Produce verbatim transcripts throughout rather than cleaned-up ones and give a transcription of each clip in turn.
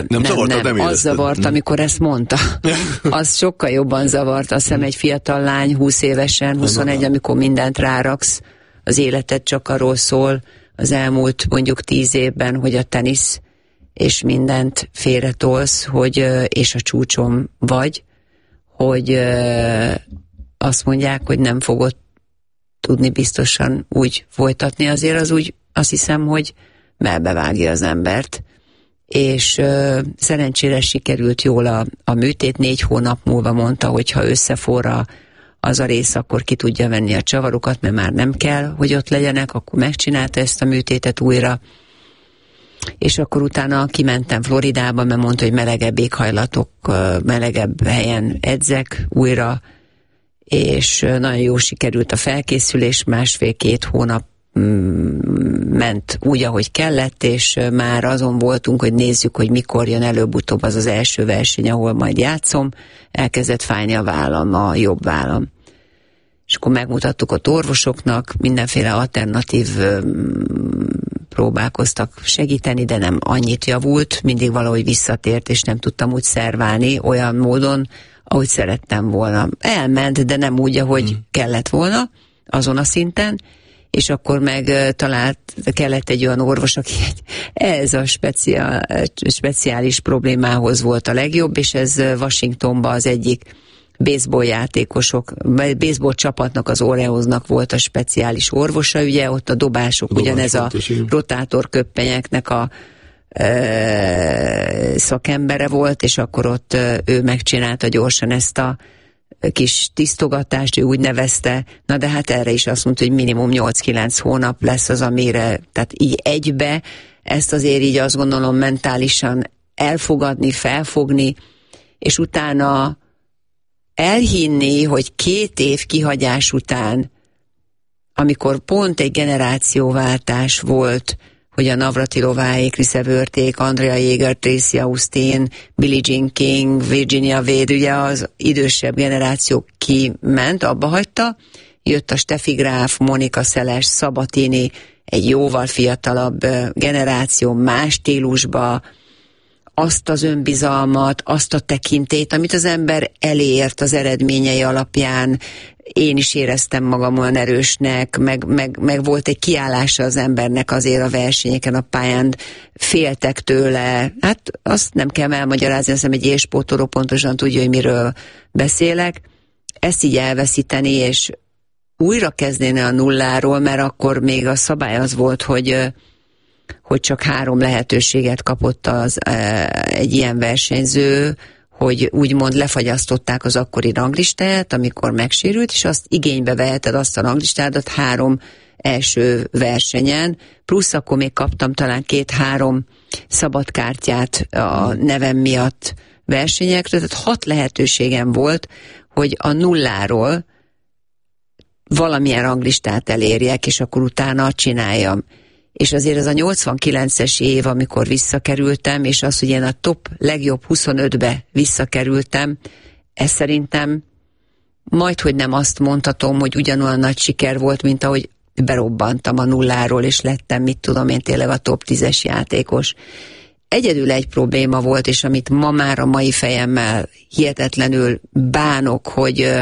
Nem, nem, zavart, nem, nem az zavart, amikor ezt mondta. Az sokkal jobban zavart. Azt hiszem egy fiatal lány, húsz évesen, huszonegy, amikor mindent ráraksz, az életed csak arról szól, az elmúlt mondjuk tíz évben, hogy a tenisz és mindent félretolsz, hogy, és a csúcson vagy, hogy azt mondják, hogy nem fogod tudni biztosan úgy folytatni, azért az úgy, azt hiszem, hogy melbevágja az embert. És ö, szerencsére sikerült jól a, a műtét, négy hónap múlva mondta, hogy ha összeforra az a rész, akkor ki tudja venni a csavarokat, mert már nem kell, hogy ott legyenek, akkor megcsinálta ezt a műtétet újra, és akkor utána kimentem Floridába, mert mondta, hogy melegebb éghajlatok, melegebb helyen edzek újra, és nagyon jó sikerült a felkészülés, másfél-két hónap ment úgy, ahogy kellett, és már azon voltunk, hogy nézzük, hogy mikor jön előbb-utóbb az az első verseny, ahol majd játszom. Elkezdett fájni a vállam, a jobb vállam. És akkor megmutattuk ott orvosoknak, mindenféle alternatív próbálkoztak segíteni, de nem annyit javult, mindig valahogy visszatért, és nem tudtam úgy szerválni olyan módon, ahogy szerettem volna. Elment, de nem úgy, ahogy mm. kellett volna, azon a szinten, és akkor meg talált, kellett egy olyan orvos, aki egy, ez a speciál, speciális problémához volt a legjobb, és ez Washingtonban az egyik baseball játékosok, baseball csapatnak, az Oreosnak volt a speciális orvosa, ugye ott a dobások, Dobás ugyanez a rotátorköppenyeknek a e, szakembere volt, és akkor ott ő megcsinálta gyorsan ezt a kis tisztogatást, ő úgy nevezte, na de hát erre is azt mondta, hogy minimum nyolc-kilenc hónap lesz az, amire, tehát így egybe, ezt azért így azt gondolom mentálisan elfogadni, felfogni, és utána elhinni, hogy két év kihagyás után, amikor pont egy generációváltás volt, hogy a Navratilováék, Risevörték, Andrea Jaeger, Tracy Austin, Billie Jean King, Virginia Wade, ugye az idősebb generáció kiment, abba hagyta, jött a Steffi Graf, Monika Seles, Sabatini, egy jóval fiatalabb generáció, más stílusba, azt az önbizalmat, azt a tekintét, amit az ember elért az eredményei alapján. Én is éreztem magam olyan erősnek, meg, meg, meg volt egy kiállása az embernek azért a versenyeken, a pályán, féltek tőle. Hát azt nem kell elmagyarázni, azt hiszem egy élsportoló pontosan tudja, hogy miről beszélek. Ezt így elveszíteni, és újra kezdeni a nulláról, mert akkor még a szabály az volt, hogy hogy csak három lehetőséget kapott az, egy ilyen versenyző, hogy úgymond lefagyasztották az akkori ranglistáját, amikor megsérült, és azt igénybe veheted azt a ranglistádat három első versenyen, plusz akkor még kaptam talán két-három szabadkártyát a nevem miatt versenyekre, tehát hat lehetőségem volt, hogy a nulláról valamilyen ranglistát elérjek, és akkor utána csináljam. És azért ez a nyolcvankilences év, amikor visszakerültem, és az, hogy én a top legjobb huszonötbe visszakerültem, ez szerintem majdhogy nem azt mondhatom, hogy ugyanolyan nagy siker volt, mint ahogy berobbantam a nulláról, és lettem, mit tudom én, tényleg a top tízes játékos. Egyedül egy probléma volt, és amit ma már a mai fejemmel hihetetlenül bánok, hogy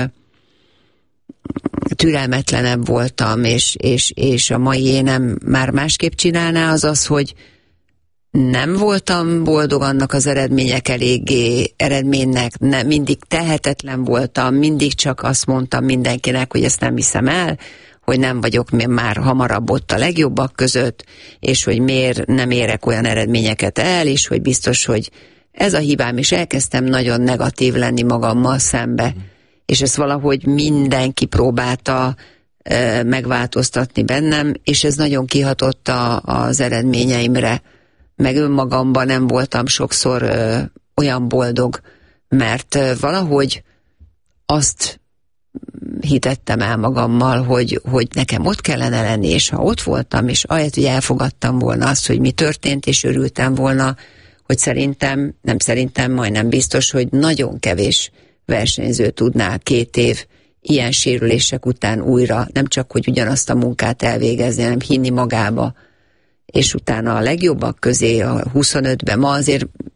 türelmetlenebb voltam, és, és, és a mai énem már másképp csinálná, az az, hogy nem voltam boldog annak az eredmények eléggé eredménynek, ne, mindig tehetetlen voltam, mindig csak azt mondtam mindenkinek, hogy ezt nem hiszem el, hogy nem vagyok már hamarabb ott a legjobbak között, és hogy miért nem érek olyan eredményeket el, és hogy biztos, hogy ez a hibám, és elkezdtem nagyon negatív lenni magammal szembe. És ezt valahogy mindenki próbálta e, megváltoztatni bennem, és ez nagyon kihatott a, az eredményeimre. Meg önmagamban nem voltam sokszor e, olyan boldog, mert e, valahogy azt hitettem el magammal, hogy, hogy nekem ott kellene lenni, és ha ott voltam, és ahelyett, hogy elfogadtam volna azt, hogy mi történt, és örültem volna, hogy szerintem, nem szerintem, majdnem biztos, hogy nagyon kevés versenyző tudná két év ilyen sérülések után újra, nem csak, hogy ugyanazt a munkát elvégezni, hanem hinni magába, és utána a legjobbak közé, a huszonötben, ma azért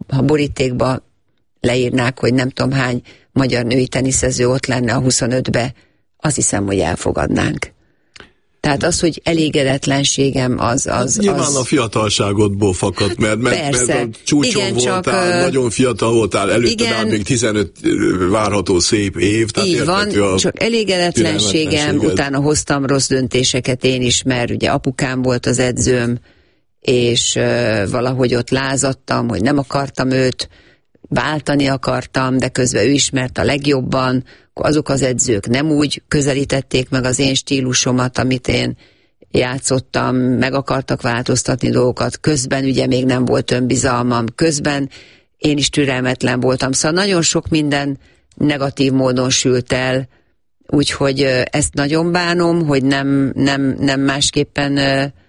ha borítékba leírnák, hogy nem tudom hány magyar női teniszező ott lenne a huszonötbe, azt hiszem, hogy elfogadnánk. Tehát az, hogy elégedetlenségem az... az Nyilván az... a fiatalságodból fakadt, mert, mert, mert a csúcson igen, voltál, csak, nagyon fiatal voltál, előtte még tizenöt várható szép év. Tehát így van, csak elégedetlenségem, utána hoztam rossz döntéseket én is, mert ugye apukám volt az edzőm, és uh, valahogy ott lázadtam, hogy nem akartam őt, váltani akartam, de közben ő ismert a legjobban, azok az edzők nem úgy közelítették meg az én stílusomat, amit én játszottam, meg akartak változtatni dolgokat, közben ugye még nem volt önbizalmam, közben én is türelmetlen voltam, szóval nagyon sok minden negatív módon sült el, úgyhogy ezt nagyon bánom, hogy nem, nem, nem másképpen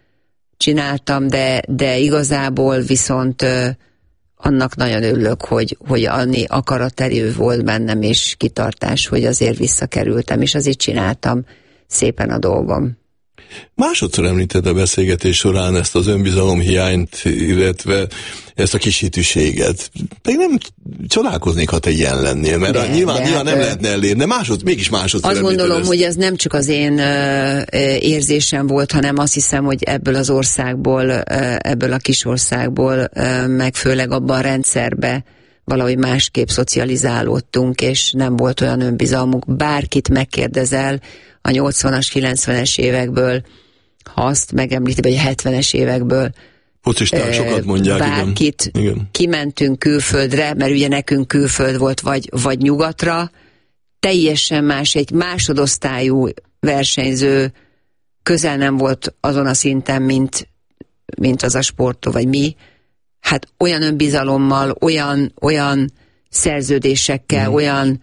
csináltam, de, de igazából viszont annak nagyon örülök, hogy, hogy annyi akaraterő volt bennem, és kitartás, hogy azért visszakerültem, és azért csináltam szépen a dolgom. Másodszor említed a beszélgetés során ezt az önbizalom hiányt, illetve ezt a kis hitűséget. Pedig nem csodálkoznék, ha te ilyen lennél, mert de, nyilván, de nyilván hát, nem lehetne elérni, de másod, mégis másodszor azt gondolom, ezt. hogy ez nem csak az én uh, érzésem volt, hanem azt hiszem, hogy ebből az országból, uh, ebből a kis országból, uh, meg főleg abban a rendszerbe valahogy másképp szocializálódtunk, és nem volt olyan önbizalmunk. Bárkit megkérdezel a nyolcvanas, kilencvenes évekből, ha azt megemlíti, vagy a hetvenes évekből, focisták sokat mondják, bárkit, igen. igen. Kimentünk külföldre, mert ugye nekünk külföld volt, vagy, vagy nyugatra, teljesen más, egy másodosztályú versenyző közel nem volt azon a szinten, mint, mint az a sportoló, vagy mi. Hát olyan önbizalommal, olyan, olyan szerződésekkel, mm. olyan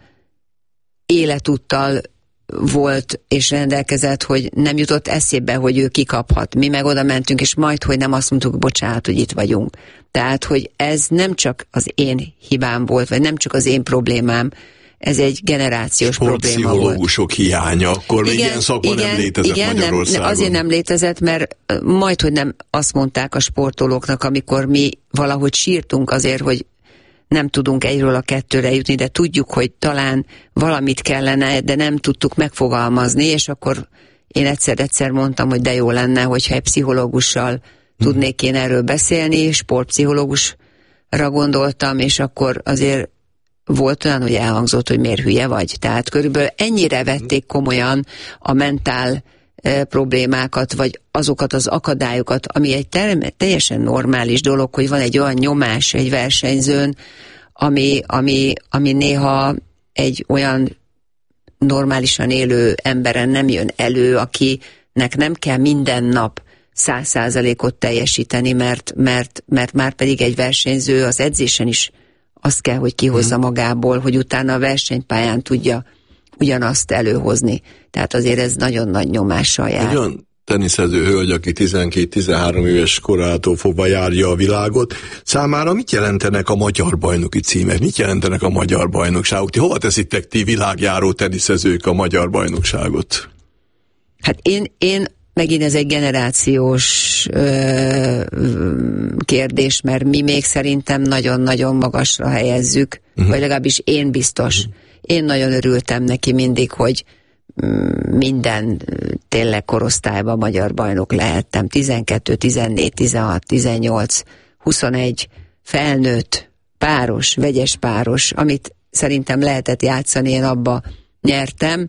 életúttal volt és rendelkezett, hogy nem jutott eszébe, hogy ő kikaphat. Mi meg oda mentünk, és majd, hogy nem azt mondtuk, bocsánat, hogy itt vagyunk. Tehát, hogy ez nem csak az én hibám volt, vagy nem csak az én problémám, ez egy generációs probléma volt. Sportpszichológusok hiánya, akkor igen, még ilyen szakma igen, nem létezett igen, Magyarországon. Nem, azért nem létezett, mert majd, hogy nem azt mondták a sportolóknak, amikor mi valahogy sírtunk azért, hogy nem tudunk egyről a kettőre jutni, de tudjuk, hogy talán valamit kellene, de nem tudtuk megfogalmazni, és akkor én egyszer-egyszer mondtam, hogy de jó lenne, hogyha egy pszichológussal tudnék én erről beszélni, sportpszichológusra gondoltam, és akkor azért volt olyan, hogy elhangzott, hogy miért hülye vagy. Tehát körülbelül ennyire vették komolyan a mentál e, problémákat, vagy azokat az akadályokat, ami egy ter- teljesen normális dolog, hogy van egy olyan nyomás egy versenyzőn, ami, ami, ami néha egy olyan normálisan élő emberen nem jön elő, akinek nem kell minden nap száz százalékot teljesíteni, mert, mert, mert már pedig egy versenyző az edzésen is azt kell, hogy kihozza magából, hogy utána a versenypályán tudja ugyanazt előhozni. Tehát azért ez nagyon nagy nyomással jár. Egy olyan teniszező hölgy, aki tizenkét-tizenhárom éves korától fogva járja a világot, számára mit jelentenek a magyar bajnoki címek? Mit jelentenek a magyar bajnokságok? Ti hova teszitek ti világjáró teniszezők a magyar bajnokságot? Hát én, én megint ez egy generációs ö, kérdés, mert mi még szerintem nagyon-nagyon magasra helyezzük, uh-huh. vagy legalábbis én biztos. Uh-huh. Én nagyon örültem neki mindig, hogy minden tényleg korosztályban magyar bajnok lehettem. tizenkettő, tizennégy, tizenhat, tizennyolc, huszonegy, felnőtt, páros, vegyes páros, amit szerintem lehetett játszani, én abba nyertem.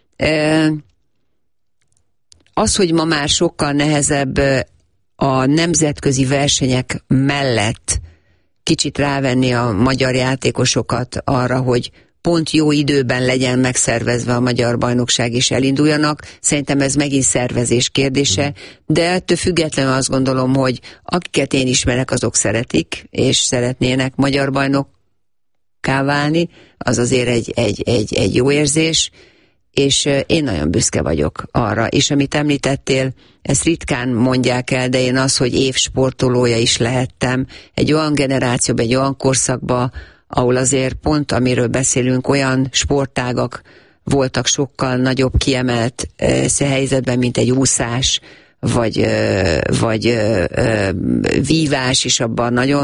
Az, hogy ma már sokkal nehezebb a nemzetközi versenyek mellett kicsit rávenni a magyar játékosokat arra, hogy pont jó időben legyen megszervezve a magyar bajnokság és elinduljanak. Szerintem ez megint szervezés kérdése, de ettől függetlenül azt gondolom, hogy akiket én ismerek, azok szeretik, és szeretnének magyar bajnokká válni, az azért egy, egy, egy, egy jó érzés, és én nagyon büszke vagyok arra. És amit említettél, ezt ritkán mondják el, de én az, hogy év sportolója is lehettem, egy olyan generációban, egy olyan korszakban, ahol azért pont, amiről beszélünk, olyan sportágak voltak sokkal nagyobb kiemelt e, helyzetben, mint egy úszás, vagy, e, vagy e, e, vívás, és abban nagyon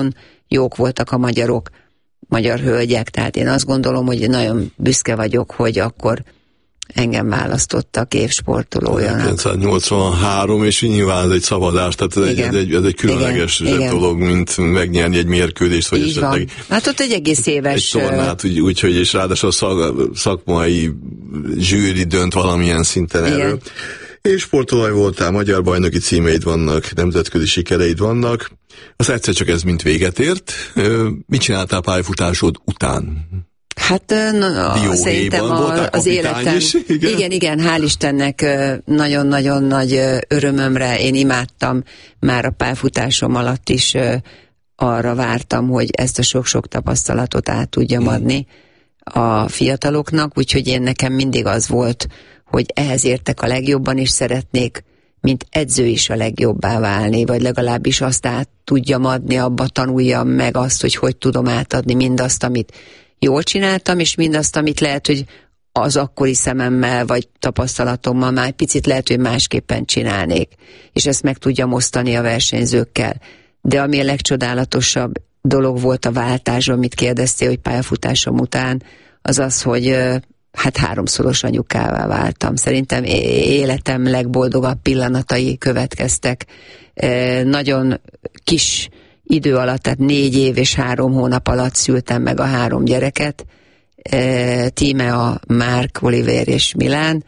jók voltak a magyarok, magyar hölgyek, tehát én azt gondolom, hogy nagyon büszke vagyok, hogy akkor engem választottak évsportolójának. kilencszáznyolcvanhárom, és nyilván ez egy szabadás, tehát ez, egy, ez, egy, ez egy különleges igen, dolog, igen. mint megnyerni egy mérkőzést, vagy így esetleg... Van. Hát ott egy egész éves... Egy tornát, úgy, úgy, hogy és ráadásul szak, szakmai zsűri dönt valamilyen szinten igen. erről. És sportolaj voltál, magyar bajnoki címeid vannak, nemzetközi sikereid vannak. Az egyszer csak ez mint véget ért. Mit csináltál pályafutásod után? Hát na, szerintem a, az életem, is, igen? igen, igen, hál' Istennek nagyon-nagyon nagy örömömre, én imádtam már a pályafutásom alatt is, arra vártam, hogy ezt a sok-sok tapasztalatot át tudjam hmm. adni a fiataloknak, úgyhogy én nekem mindig az volt, hogy ehhez értek a legjobban, és szeretnék, mint edző is a legjobbá válni, vagy legalábbis azt át tudjam adni, abba tanuljam meg azt, hogy hogy tudom átadni mindazt, amit jól csináltam, és mindazt, amit lehet, hogy az akkori szememmel, vagy tapasztalatommal már picit lehet, hogy másképpen csinálnék, és ezt meg tudjam osztani a versenyzőkkel. De ami a legcsodálatosabb dolog volt a váltás, amit kérdeztél, hogy pályafutásom után, az az, hogy hát háromszoros anyukává váltam. Szerintem életem legboldogabb pillanatai következtek. Nagyon kis idő alatt, tehát négy év és három hónap alatt szültem meg a három gyereket. Tímea, Márk, Oliver és Milán.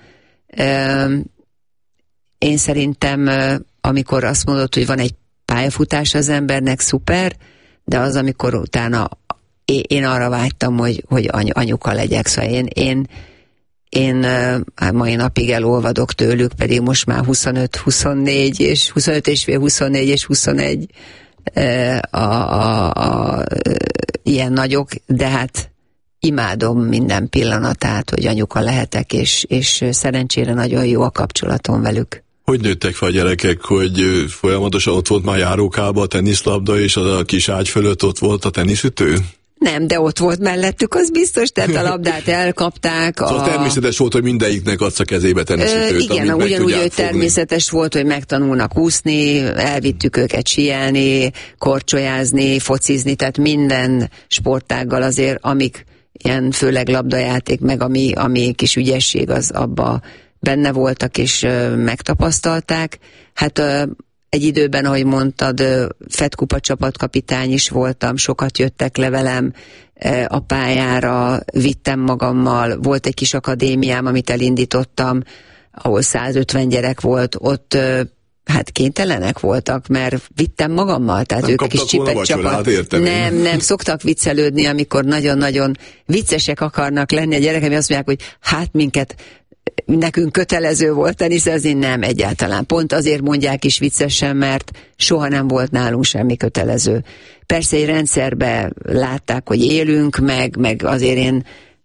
Én szerintem, amikor azt mondod, hogy van egy pályafutás az embernek, szuper, de az, amikor utána én arra vágytam, hogy, hogy anyuka legyek. Szóval én, én, én hát mai napig elolvadok tőlük, pedig most már huszonöt, huszonnégy, és huszonöt és fél, huszonnégy és huszonegy a, a, a, ilyen nagyok, de hát imádom minden pillanatát, hogy anyuka lehetek, és, és szerencsére nagyon jó a kapcsolatom velük. Hogy nőttek fel a gyerekek, hogy folyamatosan ott volt már járókába a teniszlabda, és az a kis ágy fölött ott volt a teniszütő? Nem, de ott volt mellettük, az biztos, tehát a labdát elkapták. Szóval a... természetes volt, hogy mindegyiknek adsz a kezébe teniszütőt. Ö, igen, ugyanúgy, hogy természetes volt, hogy megtanulnak úszni, elvittük őket síelni, korcsolyázni, focizni, tehát minden sportággal azért, amik ilyen főleg labdajáték, meg ami, ami kis ügyesség, az abba benne voltak és ö, megtapasztalták. Hát ö, egy időben, ahogy mondtad, Fedkupa csapatkapitány is voltam, sokat jöttek le velem a pályára, vittem magammal, volt egy kis akadémiám, amit elindítottam, ahol százötven gyerek volt, ott hát kénytelenek voltak, mert vittem magammal, tehát nem ők kis csipet csapat. Nem, nem, szoktak viccelődni, amikor nagyon-nagyon viccesek akarnak lenni a gyerekek, azt mondják, hogy hát minket nekünk kötelező volt teniszezni, nem egyáltalán. Pont azért mondják is viccesen, mert soha nem volt nálunk semmi kötelező. Persze egy rendszerbe látták, hogy élünk, meg, meg azért én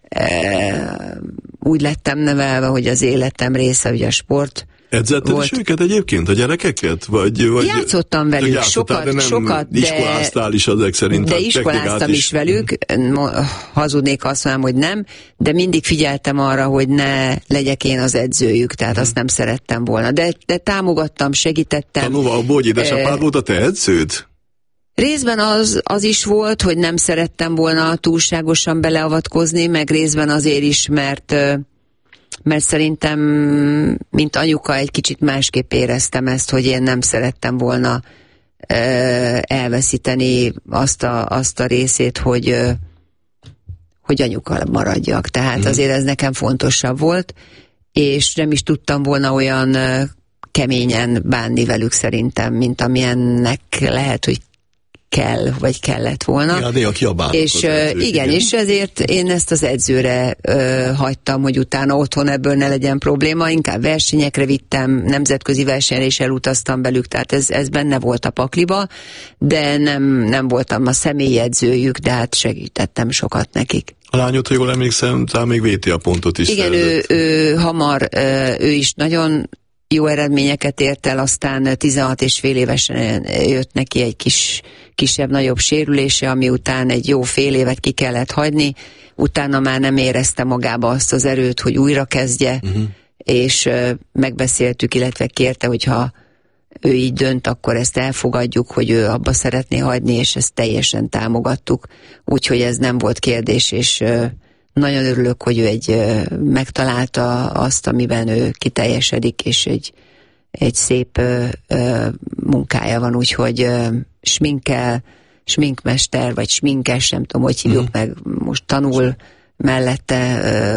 e, úgy lettem nevelve, hogy az életem része ugye a sport. Edzetted is őket egyébként, a gyerekeket? Vagy, vagy játszottam velük sokat, de sokat, de iskoláztál is ezek szerint. De iskoláztam is. is velük, hazudnék, azt mondom, hogy nem, de mindig figyeltem arra, hogy ne legyek én az edzőjük, tehát hmm. azt nem szerettem volna. De, de támogattam, segítettem. Tanulva abból, hogy édesapád volt a te edződ? Részben az, az is volt, hogy nem szerettem volna túlságosan beleavatkozni, meg részben azért is, mert mert szerintem, mint anyuka, egy kicsit másképp éreztem ezt, hogy én nem szerettem volna ö, elveszíteni azt a, azt a részét, hogy, ö, hogy anyuka maradjak. Tehát mm. azért ez nekem fontosabb volt, és nem is tudtam volna olyan ö, keményen bánni velük szerintem, mint amilyennek lehet, hogy kell, vagy kellett volna. Ja, néha kiabálnak és uh, igen, igen, és ezért én ezt az edzőre uh, hagytam, hogy utána otthon ebből ne legyen probléma, inkább versenyekre vittem, nemzetközi versenyre is elutaztam velük, tehát ez, ez benne volt a pakliba, de nem, nem voltam a személyi edzőjük, de hát segítettem sokat nekik. A lányod, ha jól emlékszem, talán még vé té á pontot is igen, ő, ő hamar, ő is nagyon jó eredményeket ért el, aztán tizenhat és fél évesen jött neki egy kis kisebb-nagyobb sérülése, ami után egy jó fél évet ki kellett hagyni, utána már nem érezte magába azt az erőt, hogy újra kezdje, uh-huh. és uh, megbeszéltük, illetve kérte, hogyha ő így dönt, akkor ezt elfogadjuk, hogy ő abba szeretné hagyni, és ezt teljesen támogattuk. Úgyhogy ez nem volt kérdés, és nagyon örülök, hogy ő egy megtalálta azt, amiben ő kiteljesedik, és egy, egy szép munkája van, úgyhogy sminkel, sminkmester, vagy sminkes, nem tudom, hogy hívjuk mm. meg, most tanul mellette,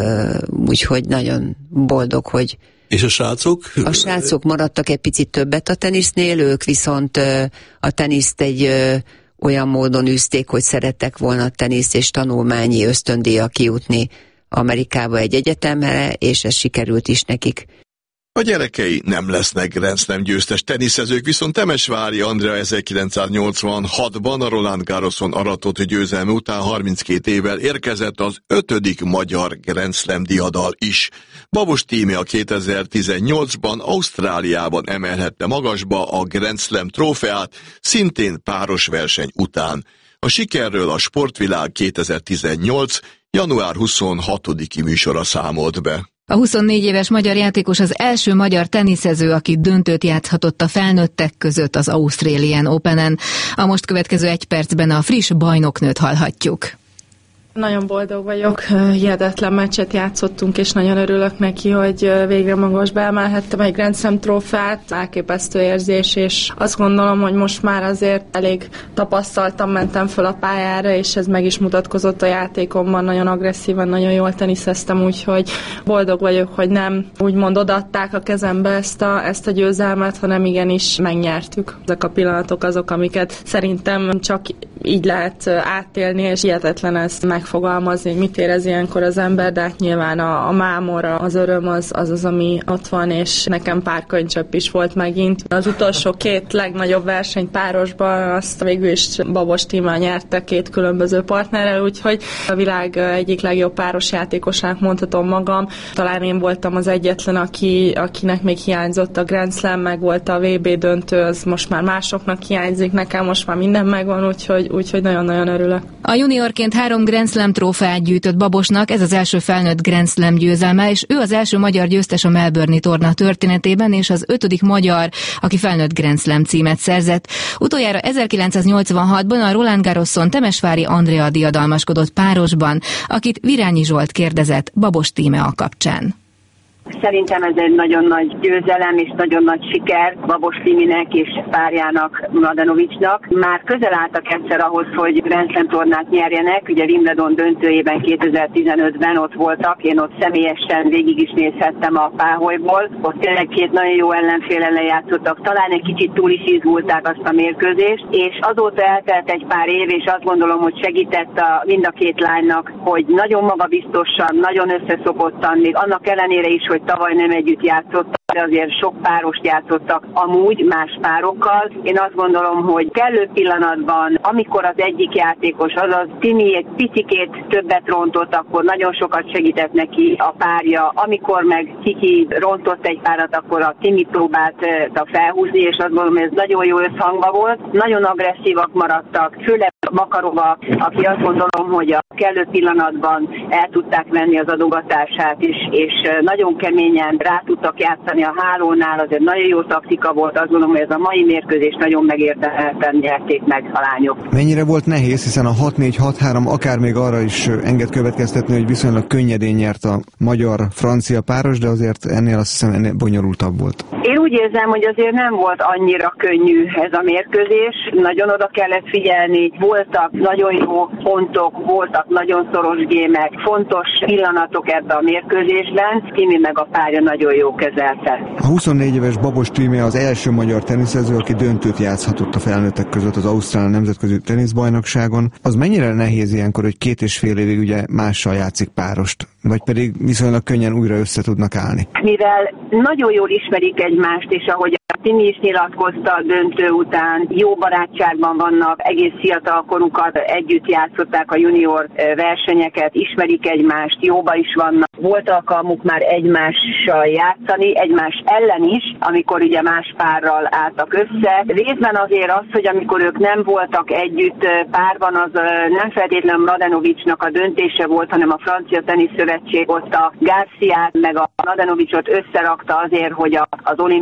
úgyhogy nagyon boldog, hogy és a srácok? A srácok maradtak egy picit többet a tenisznél, ők viszont a teniszt egy olyan módon űzték, hogy szerettek volna tenisz és tanulmányi ösztöndíjjal kijutni Amerikába egy egyetemre, és ez sikerült is nekik. A gyerekei nem lesznek Grand Slam győztes teniszezők, viszont Temesvári Andrea ezerkilencszáznyolcvanhatban a Roland Garroson aratott győzelme után harminckét évvel érkezett az ötödik magyar Grand Slam diadal is. Babos Tímea kétezer-tizennyolcban Ausztráliában emelhette magasba a Grand Slam trófeát, szintén páros verseny után. A sikerről a Sportvilág kétezer-tizennyolc. január huszonhatodiki műsora számolt be. A huszonnégy éves magyar játékos az első magyar teniszező, aki döntőt játszhatott a felnőttek között az Australian Openen. A most következő egy percben a friss bajnoknőt hallhatjuk. Nagyon boldog vagyok, hihetetlen meccset játszottunk, és nagyon örülök neki, hogy végre magasba emelhettem egy Grand Slam trófeát. Elképesztő érzés, és azt gondolom, hogy most már azért elég tapasztaltam, mentem föl a pályára, és ez meg is mutatkozott a játékomban. Nagyon agresszívan, nagyon jól teniszeztem, úgyhogy boldog vagyok, hogy nem úgymond odaadták a kezembe ezt a, ezt a győzelmet, hanem igenis megnyertük. Ezek a pillanatok azok, amiket szerintem csak így lehet átélni, és hihetetlen ezt megfogalmazni, hogy mit érez ilyenkor az ember, de hát nyilván a, a mámora, az öröm az, az az, ami ott van, és nekem pár könycsepp is volt megint. Az utolsó két legnagyobb verseny párosban azt végül is Babos Tímea nyerte két különböző partnerrel, úgyhogy a világ egyik legjobb páros játékosának mondhatom magam. Talán én voltam az egyetlen, aki, akinek még hiányzott a Grand Slam, meg volt a vé bé döntő, az most már másoknak hiányzik, nekem most már minden megvan, úgyhogy, úgyhogy nagyon-nagyon örülök. A juniorként három Grand Slam trófeát gyűjtött Babosnak, ez az első felnőtt Grand Slam győzelme, és ő az első magyar győztes a Melbourne-i torna történetében, és az ötödik magyar, aki felnőtt Grand Slam címet szerzett. Utoljára ezerkilencszáznyolcvanhatban a Roland Garroson Temesvári Andrea diadalmaskodott párosban, akit Virányi Zsolt kérdezett Babos Tímea kapcsán. Szerintem ez egy nagyon nagy győzelem és nagyon nagy siker Babos Timinek és párjának, Mladenovicsnak. Már közel álltak egyszer ahhoz, hogy Grand Slam tornát nyerjenek. Ugye Wimbledon döntőjében kétezer-tizenötben ott voltak, én ott személyesen végig is nézhettem a páholyból. Ott tényleg két nagyon jó ellenfél ellen játszottak, talán egy kicsit túl is izgulták azt a mérkőzést, és azóta eltelt egy pár év, és azt gondolom, hogy segített a, mind a két lánynak, hogy nagyon magabiztosan, nagyon összeszokottan, még annak ellenére is, hogy tavaly nem együtt játszottak, de azért sok párost játszottak amúgy más párokkal. Én azt gondolom, hogy kellő pillanatban, amikor az egyik játékos, azaz Timi egy picikét többet rontott, akkor nagyon sokat segített neki a párja. Amikor meg Kiki rontott egy párat, akkor a Timi próbálta felhúzni, és azt gondolom, hogy ez nagyon jó összhangban volt. Nagyon agresszívak maradtak, főleg Makarova, aki azt gondolom, hogy a kellő pillanatban el tudták venni az adogatását is, és nagyon keményen rá tudtak játszani a hálónál, azért nagyon jó taktika volt, azt gondolom, hogy ez a mai mérkőzés nagyon megérdemelten nyerték meg a lányok. Mennyire volt nehéz, hiszen a hat négy hat három akár még arra is enged következtetni, hogy viszonylag könnyedén nyert a magyar-francia páros, de azért ennél azt hiszem ennél bonyolultabb volt. Én úgy érzem, hogy azért nem volt annyira könnyű ez a mérkőzés, nagyon oda kellett figyelni, voltak nagyon jó pontok, voltak nagyon szoros gémek, fontos pillanatok ebben a mérkőzésben, Timi meg a párja nagyon jó kezelte. A huszonnégy éves Babos Tímea az első magyar teniszező, aki döntőt játszhatott a felnőttek között az Ausztrál Nemzetközi Teniszbajnokságon. Az mennyire nehéz ilyenkor, hogy két és fél évig ugye mással játszik párost, vagy pedig viszonylag könnyen újra össze tudnak állni? Mivel nagyon jól ismerik egymást, és ahogy Timi is nyilatkozta a döntő után, jó barátságban vannak, egész fiatal korukat együtt játszották a junior versenyeket, ismerik egymást, jóba is vannak. Volt alkalmuk már egymással játszani, egymás ellen is, amikor ugye más párral álltak össze. Részben azért az, hogy amikor ők nem voltak együtt párban, az nem feltétlenül Mladenovicsnak a döntése volt, hanem a Francia Teniszszövetség ott a Garciát meg a Mladenovicsot összerakta azért, hogy az olimpiai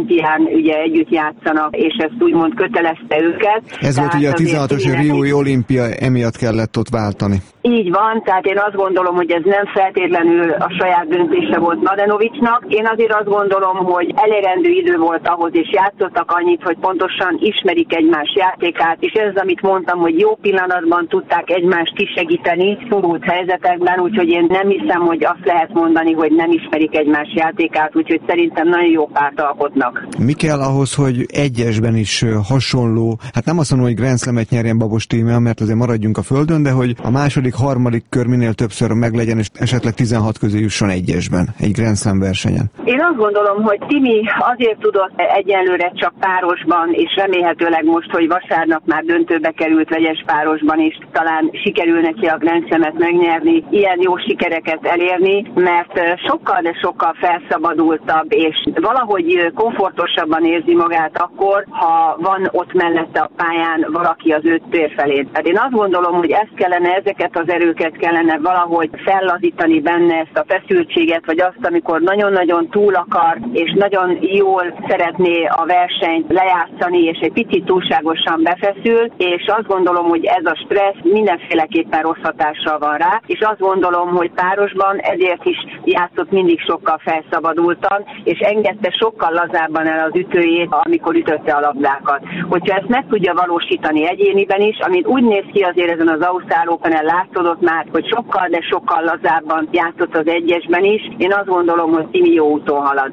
olimpián ugye együtt játszanak, és ezt úgymond kötelezte őket. Ez volt ugye a tizenhatos Riói olimpia, emiatt kellett ott váltani. Így van, tehát én azt gondolom, hogy ez nem feltétlenül a saját döntése volt Mladenovicsnak. Én azért azt gondolom, hogy elegendő idő volt ahhoz, és játszottak annyit, hogy pontosan ismerik egymás játékát, és ez az, amit mondtam, hogy jó pillanatban tudták egymást kisegíteni szorult helyzetekben, úgyhogy én nem hiszem, hogy azt lehet mondani, hogy nem ismerik egymás játékát, úgyhogy szerintem nagyon jó párt alkotnak. Mi kell ahhoz, hogy egyesben is hasonló, hát nem azt mondom, hogy Grand Slamet nyerjen Babos Tímea, mert azért maradjunk a földön, de hogy a második, harmadik kör minél többször meglegyen, és esetleg tizenhat közé jusson egyesben, egy Grand Slam versenyen. Én azt gondolom, hogy Timi azért tudott egyenlőre csak párosban, és remélhetőleg most, hogy vasárnap már döntőbe került vegyes párosban is, talán sikerül neki a Grand Slamet megnyerni, ilyen jó sikereket elérni, mert sokkal, de sokkal felszabadultabb, és valahogy komfortosabban érzi magát akkor, ha van ott mellette a pályán valaki az ő tér felé. Tehát én azt gondolom, hogy ezt kellene, ezeket az erőket kellene valahogy fellazítani benne, ezt a feszültséget, vagy azt, amikor nagyon-nagyon túl akar, és nagyon jól szeretné a versenyt lejátszani, és egy picit túlságosan befeszül, és azt gondolom, hogy ez a stressz mindenféleképpen rossz hatással van rá, és azt gondolom, hogy párosban ezért is játszott mindig sokkal felszabadultan, és engedte sokkal lazábban el az ütőjét, amikor ütötte a labdákat. Hogyha ezt meg tudja valósítani egyéniben is, amit úgy néz ki azért ezen az Ausztrál Openen látszódott már, hogy sokkal, de sokkal lazábban játszott az egyesben is, én azt gondolom, hogy Timi jó úton halad.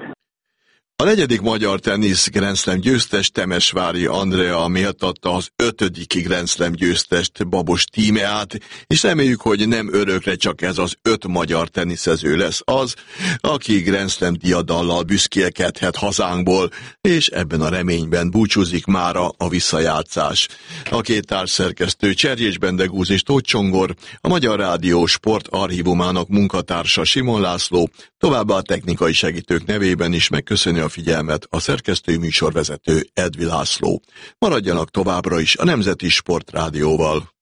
A negyedik magyar tenisz Grand Slam győztes Temesvári Andrea méltatta az ötödik Grand Slam győztest Babos Tímeát, és reméljük, hogy nem örökre csak ez az öt magyar teniszező lesz az, aki Grand Slam diadallal büszkélkedhet hazánkból, és ebben a reményben búcsúzik mára a visszajátszás. A két társszerkesztő Cserjés Bendegúz és Tóth Csongor, a Magyar Rádió Sport Archívumának munkatársa Simon László, továbbá a technikai segítők nevében is megköszöni a figyelmet a szerkesztő műsorvezető Edvi László. Maradjanak továbbra is a Nemzeti Sportrádióval.